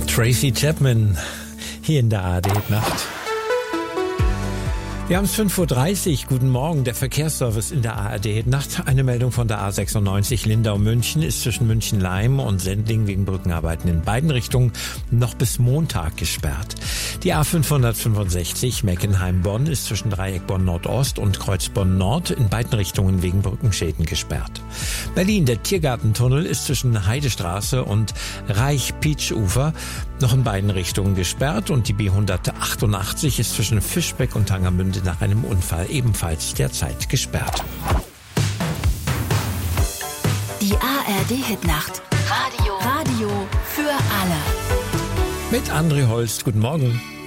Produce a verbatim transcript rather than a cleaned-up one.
Tracy Chapman hier in der A R D-Nacht. Wir haben es fünf Uhr dreißig. Guten Morgen, der Verkehrsservice in der A R D-Nacht. Eine Meldung von der A sechsundneunzig Lindau-München ist zwischen München-Leim und Sendling wegen Brückenarbeiten in beiden Richtungen noch bis Montag gesperrt. Die A fünfhundertfünfundsechzig Meckenheim-Bonn ist zwischen Dreieck Bonn-Nordost und Kreuz Bonn-Nord in beiden Richtungen wegen Brückenschäden gesperrt. Berlin, der Tiergartentunnel ist zwischen Heidestraße und Reich-Pietsch-Ufer noch in beiden Richtungen gesperrt und die B hundertachtundachtzig ist zwischen Fischbeck und Tangermünde nach einem Unfall ebenfalls derzeit gesperrt. Die A R D-Hitnacht. Radio. Radio für alle. Mit André Holst. Guten Morgen.